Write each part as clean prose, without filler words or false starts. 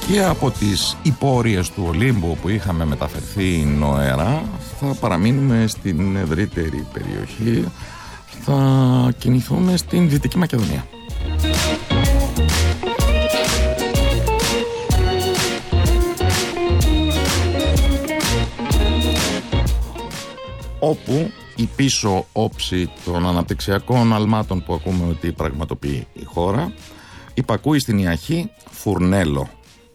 Και από τις υπόρειες του Ολύμπου που είχαμε μεταφερθεί νοερά, θα παραμείνουμε στην ευρύτερη περιοχή. Θα κινηθούμε στην Δυτική Μακεδονία. Όπου η πίσω όψη των αναπτυξιακών αλμάτων που ακούμε ότι πραγματοποιεί η χώρα υπακούει στην ιαχή Φουρνέλο.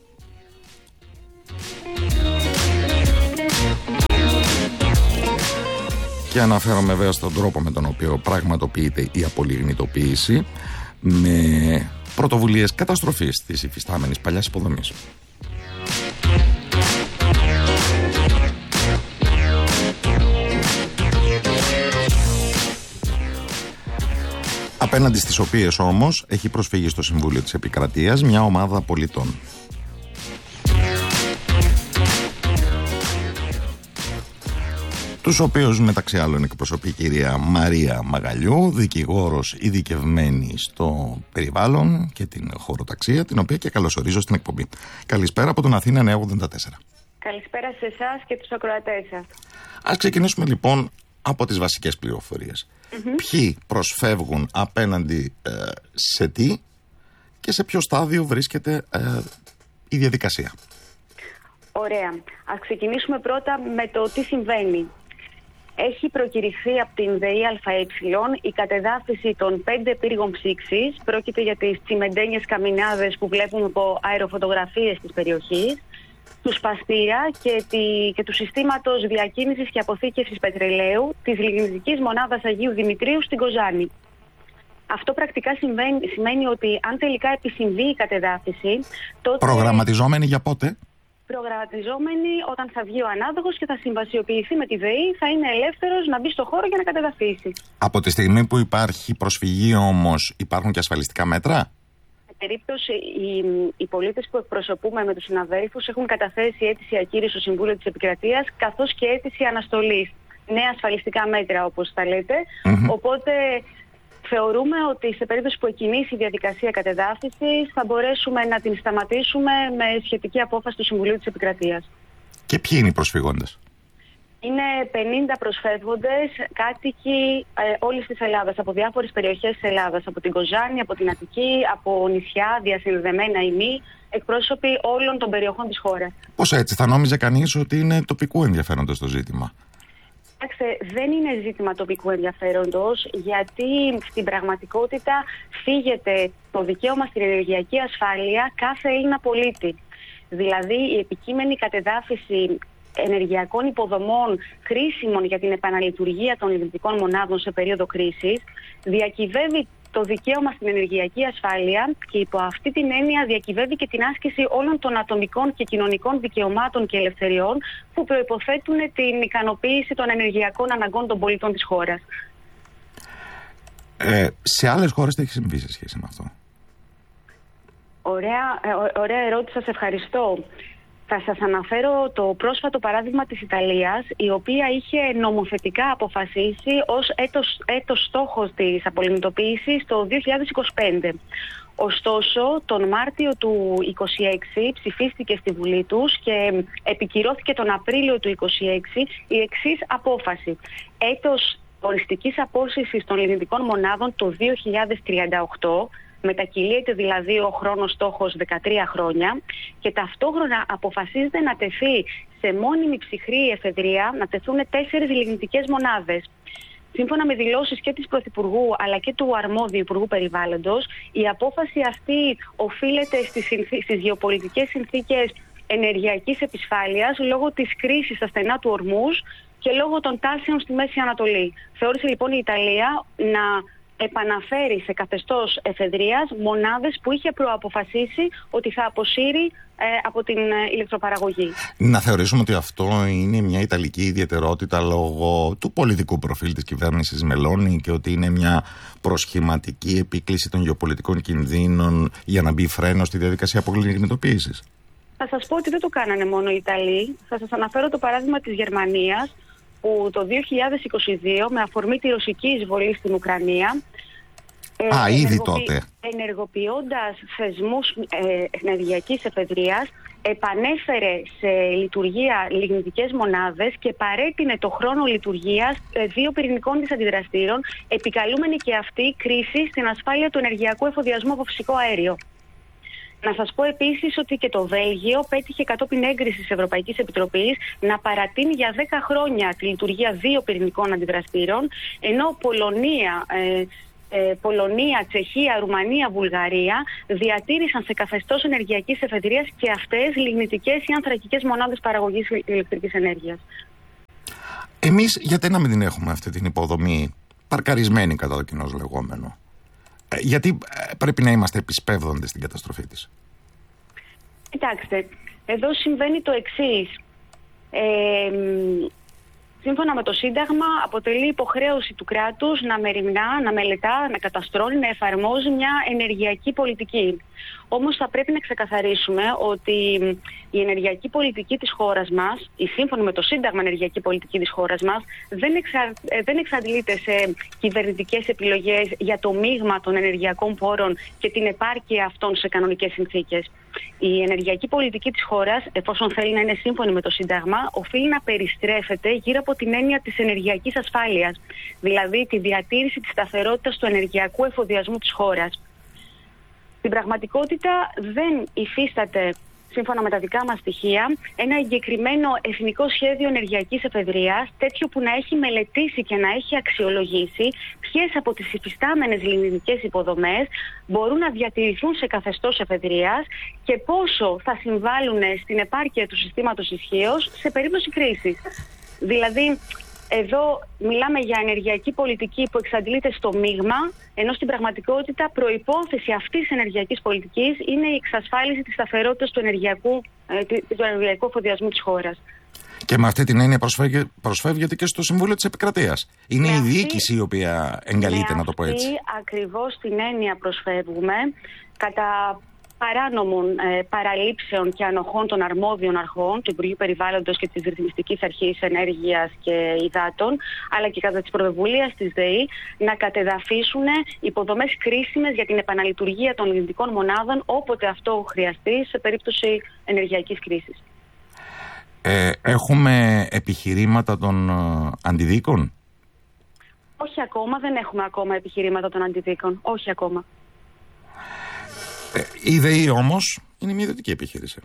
Και αναφέρομαι βέβαια στον τρόπο με τον οποίο πραγματοποιείται η απολιγνητοποίηση, με πρωτοβουλίες καταστροφής της υφιστάμενης παλιάς υποδομής. Απέναντι στις οποίες όμως έχει προσφύγει στο Συμβούλιο της Επικρατείας μια ομάδα πολιτών. Τους οποίους μεταξύ άλλων εκπροσωπεί η κυρία Μαρία Μαγαλιού, δικηγόρος ειδικευμένη στο περιβάλλον και την χωροταξία, την οποία και καλωσορίζω στην εκπομπή. Καλησπέρα από τον Αθήνα 984. Καλησπέρα σε εσάς και τους ακροατές σας. Ας ξεκινήσουμε λοιπόν από τις βασικές πληροφορίες. Ποιοι προσφεύγουν απέναντι σε τι και σε ποιο στάδιο βρίσκεται η διαδικασία. Ωραία. Ας ξεκινήσουμε πρώτα με το τι συμβαίνει. Έχει προκηρυχθεί από την ΔΕΗ ΑΕ η κατεδάφιση των 5 πύργων ψήξης. Πρόκειται για τις τσιμεντένιες καμινάδες που βλέπουμε από αεροφωτογραφίες της περιοχής, του Σπαστήρα και του συστήματος διακίνησης και αποθήκευσης πετρελαίου της λιγνητικής μονάδας Αγίου Δημητρίου στην Κοζάνη. Αυτό πρακτικά σημαίνει ότι αν τελικά επισυμβεί η κατεδάφιση, τότε... Προγραμματιζόμενη για πότε? Προγραμματιζόμενη όταν θα βγει ο ανάδοχος και θα συμβασιοποιηθεί με τη ΔΕΗ, θα είναι ελεύθερος να μπει στο χώρο για να κατεδαφίσει. Από τη στιγμή που υπάρχει προσφυγή όμως, υπάρχουν και ασφαλιστικά μέτρα? Σε περίπτωση οι πολίτες που εκπροσωπούμε με τους συναδέλφους έχουν καταθέσει αίτηση ακύρωσης στο Συμβούλιο της Επικρατείας, καθώς και αίτηση αναστολής. Νέα ασφαλιστικά μέτρα, όπως τα λέτε. Οπότε θεωρούμε ότι σε περίπτωση που εκκινήσει η διαδικασία κατεδάφισης θα μπορέσουμε να την σταματήσουμε με σχετική απόφαση του Συμβουλίου της Επικρατείας. Και ποιοι είναι οι προσφύγοντες? Είναι 50 προσφεύγοντες, κάτοικοι όλης της Ελλάδας, από διάφορες περιοχές της Ελλάδας, από την Κοζάνη, από την Αττική, από νησιά, διασυνδεδεμένα ή μη, εκπρόσωποι όλων των περιοχών της χώρας. Πώς έτσι, θα νόμιζε κανείς ότι είναι τοπικού ενδιαφέροντος το ζήτημα? Δεν είναι ζήτημα τοπικού ενδιαφέροντος, γιατί στην πραγματικότητα φύγεται το δικαίωμα στην ενεργειακή ασφάλεια κάθε Έλληνα πολίτη. Δηλαδή η επικείμενη κατεδάφιση ενεργειακών υποδομών χρήσιμων για την επαναλειτουργία των λειτουργικών μονάδων σε περίοδο κρίσης διακυβεύει το δικαίωμα στην ενεργειακή ασφάλεια και υπό αυτή την έννοια διακυβεύει και την άσκηση όλων των ατομικών και κοινωνικών δικαιωμάτων και ελευθεριών που προϋποθέτουν την ικανοποίηση των ενεργειακών αναγκών των πολιτών της χώρας. Σε άλλες χώρες τι έχει συμβεί σε σχέση με αυτό? Ωραία ερώτηση, σας ευχαριστώ. Θα σας αναφέρω το πρόσφατο παράδειγμα της Ιταλίας, η οποία είχε νομοθετικά αποφασίσει ως έτος στόχος της απολιγνητοποίησης το 2025. Ωστόσο, τον Μάρτιο του 2026 ψηφίστηκε στη Βουλή τους και επικυρώθηκε τον Απρίλιο του 2026 η εξής απόφαση. Έτος οριστικής απόσυρσης των λιγνητικών μονάδων το 2038, μετακυλείται δηλαδή ο χρόνος στόχος 13 χρόνια και ταυτόχρονα αποφασίζεται να τεθεί σε μόνιμη ψυχρή εφεδρεία, να τεθούν 4 λιγνητικές μονάδες. Σύμφωνα με δηλώσεις και της Πρωθυπουργού αλλά και του αρμόδιου Υπουργού Περιβάλλοντος, η απόφαση αυτή οφείλεται στις γεωπολιτικές συνθήκες ενεργειακής επισφάλειας λόγω της κρίσης στα στενά του Ορμούζ και λόγω των τάσεων στη Μέση Ανατολή. Θεώρησε λοιπόν η Ιταλία να επαναφέρει σε καθεστώς εφεδρείας μονάδες που είχε προαποφασίσει ότι θα αποσύρει από την ηλεκτροπαραγωγή. Να θεωρήσουμε ότι αυτό είναι μια ιταλική ιδιαιτερότητα λόγω του πολιτικού προφίλ της κυβέρνησης Μελώνη και ότι είναι μια προσχηματική επίκληση των γεωπολιτικών κινδύνων για να μπει φρένο στη διαδικασία απολιγνητοποίησης? Θα σας πω ότι δεν το κάνανε μόνο οι Ιταλοί. Θα σας αναφέρω το παράδειγμα της Γερμανίας, που το 2022 με αφορμή τη ρωσική εισβολή στην Ουκρανία Ήδη τότε. Ενεργοποιώντας θεσμούς ενεργειακής εφεδρείας, επανέφερε σε λειτουργία λιγνητικές μονάδες και παρέτεινε το χρόνο λειτουργίας 2 πυρηνικών της αντιδραστήρων, επικαλούμενη και αυτή κρίση στην ασφάλεια του ενεργειακού εφοδιασμού από φυσικό αέριο. Να σας πω επίσης ότι και το Βέλγιο πέτυχε κατόπιν έγκρισης της Ευρωπαϊκής Επιτροπής να παρατείνει για 10 χρόνια τη λειτουργία 2 πυρηνικών αντιδραστήρων, ενώ Πολωνία, Τσεχία, Ρουμανία, Βουλγαρία διατήρησαν σε καθεστώς ενεργειακής εφεδρείας και αυτές λιγνητικές ή ανθρακικές μονάδες παραγωγής ηλεκτρικής ενέργειας. Εμείς γιατί να μην την έχουμε αυτή την υποδομή παρκαρισμένη κατά το κοινώς λεγόμενο? Γιατί πρέπει να είμαστε επισπεύδοντες στην καταστροφή της? Κοιτάξτε, εδώ συμβαίνει το εξής. Σύμφωνα με το Σύνταγμα, αποτελεί υποχρέωση του κράτους να μεριμνά, να μελετά, να καταστρώνει, να εφαρμόζει μια ενεργειακή πολιτική. Όμως θα πρέπει να ξεκαθαρίσουμε ότι η ενεργειακή πολιτική της χώρας μας, η σύμφωνα με το Σύνταγμα ενεργειακή πολιτική της χώρας μας, δεν εξαντλείται σε κυβερνητικές επιλογές για το μείγμα των ενεργειακών πόρων και την επάρκεια αυτών σε κανονικές συνθήκες. Η ενεργειακή πολιτική της χώρας, εφόσον θέλει να είναι σύμφωνη με το Σύνταγμα, οφείλει να περιστρέφεται γύρω από την έννοια της ενεργειακής ασφάλειας, δηλαδή τη διατήρηση της σταθερότητας του ενεργειακού εφοδιασμού της χώρας. Στην πραγματικότητα δεν υφίσταται, σύμφωνα με τα δικά μας στοιχεία, ένα εγκεκριμένο εθνικό σχέδιο ενεργειακής εφεδρείας, τέτοιο που να έχει μελετήσει και να έχει αξιολογήσει ποιες από τις υφιστάμενες λιγνητικές υποδομές μπορούν να διατηρηθούν σε καθεστώς εφεδρείας και πόσο θα συμβάλλουν στην επάρκεια του συστήματος ισχύως σε περίπτωση κρίσης. Δηλαδή, εδώ μιλάμε για ενεργειακή πολιτική που εξαντλείται στο μείγμα, ενώ στην πραγματικότητα προϋπόθεση αυτής της ενεργειακής πολιτικής είναι η εξασφάλιση της σταθερότητας του ενεργειακού εφοδιασμού της χώρας. Και με αυτή την έννοια προσφεύγεται και στο Συμβούλιο της Επικρατείας. Είναι η διοίκηση η οποία εγκαλείται, να το πω έτσι. Ακριβώς την έννοια προσφεύγουμε κατά παράνομων παραλήψεων και ανοχών των αρμόδιων αρχών, του Υπουργείου Περιβάλλοντος και της Ρυθμιστικής Αρχής Ενέργειας και Υδάτων, αλλά και κατά της πρωτοβουλίας της ΔΕΗ, να κατεδαφίσουν υποδομές κρίσιμες για την επαναλειτουργία των λιγνητικών μονάδων όποτε αυτό χρειαστεί σε περίπτωση ενεργειακής κρίσης. Έχουμε επιχειρήματα των αντιδίκων? Όχι ακόμα, δεν έχουμε ακόμα επιχειρήματα των αντιδίκων. Όχι ακόμα. Η ΔΕΗ όμως είναι μια ιδιωτική επιχείρηση.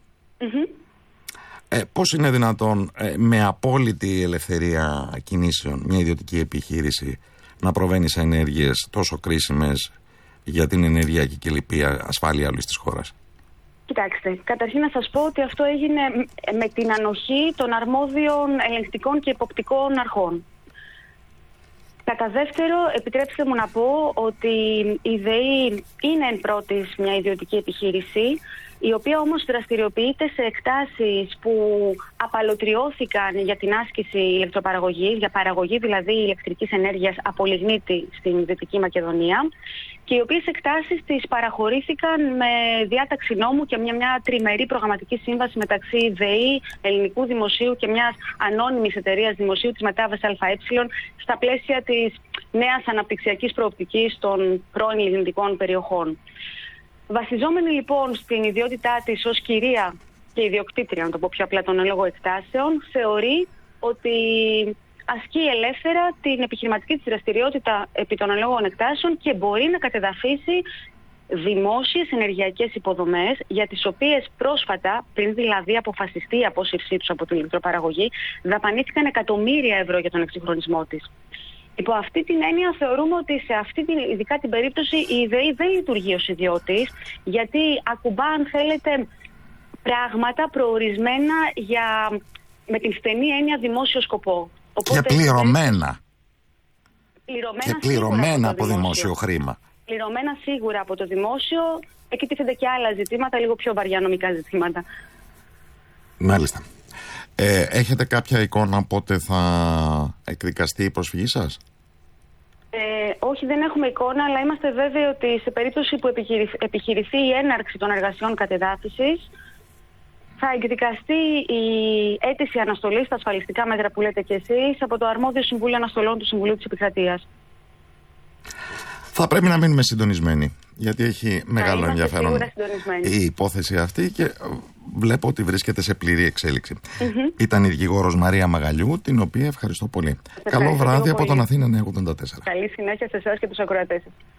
Πώς είναι δυνατόν με απόλυτη ελευθερία κινήσεων μια ιδιωτική επιχείρηση να προβαίνει σε ενέργειες τόσο κρίσιμες για την ενεργειακή και λοιπή ασφάλεια όλης της χώρας? Κοιτάξτε, καταρχήν να σας πω ότι αυτό έγινε με την ανοχή των αρμόδιων ελεγκτικών και υποπτικών αρχών. Κατά δεύτερο, επιτρέψτε μου να πω ότι η ΔΕΗ είναι εν πρώτης μια ιδιωτική επιχείρηση, η οποία όμως δραστηριοποιείται σε εκτάσεις που απαλωτριώθηκαν για την άσκηση ηλεκτροπαραγωγής, για παραγωγή δηλαδή ηλεκτρικής ενέργειας από λιγνίτη στην Δυτική Μακεδονία, και οι οποίες εκτάσεις τις παραχωρήθηκαν με διάταξη νόμου και μια τριμερή προγραμματική σύμβαση μεταξύ ΔΕΗ, Ελληνικού Δημοσίου και μιας ανώνυμης εταιρείας δημοσίου της μετάβασης ΑΕ στα πλαίσια της νέας αναπτυξιακής προοπτικής των πρώην λιγνητικών περιοχών. Βασιζόμενη λοιπόν στην ιδιότητά της ως κυρία και ιδιοκτήτρια, να το πω πιο απλά, των λόγω εκτάσεων, θεωρεί ότι ασκεί ελεύθερα την επιχειρηματική της δραστηριότητα επί των λόγων εκτάσεων και μπορεί να κατεδαφίσει δημόσιες ενεργειακές υποδομές, για τις οποίες πρόσφατα, πριν δηλαδή αποφασιστεί η απόσυρσή τους από την ηλεκτροπαραγωγή, δαπανήθηκαν εκατομμύρια ευρώ για τον εξυγχρονισμό της. Υπό αυτή την έννοια θεωρούμε ότι σε αυτή ειδικά την περίπτωση η ΔΕΗ δεν λειτουργεί ως ιδιώτης, γιατί ακουμπά, αν θέλετε, πράγματα προορισμένα με την στενή έννοια δημόσιο σκοπό. Οπότε, και πληρωμένα από δημόσιο χρήμα. Πληρωμένα σίγουρα από το δημόσιο. Εκεί τίθενται και άλλα ζητήματα, λίγο πιο βαριά νομικά ζητήματα. Μάλιστα. Έχετε κάποια εικόνα πότε θα εκδικαστεί η προσφυγή σας? Όχι, δεν έχουμε εικόνα, αλλά είμαστε βέβαιοι ότι σε περίπτωση που επιχειρηθεί η έναρξη των εργασιών κατεδάφισης, θα εκδικαστεί η αίτηση αναστολής στα ασφαλιστικά μέτρα που λέτε κι εσείς από το αρμόδιο Συμβούλιο Αναστολών του Συμβουλίου της Επικρατείας. Θα πρέπει να μείνουμε συντονισμένοι, γιατί έχει μεγάλο ενδιαφέρον η υπόθεση αυτή και βλέπω ότι βρίσκεται σε πλήρη εξέλιξη. Ήταν η δικηγόρος Μαρία Μαγαλιού, την οποία ευχαριστώ πολύ. Καλό βράδυ από τον Αθήνα 984. Καλή συνέχεια σε εσάς και τους ακροατές σας.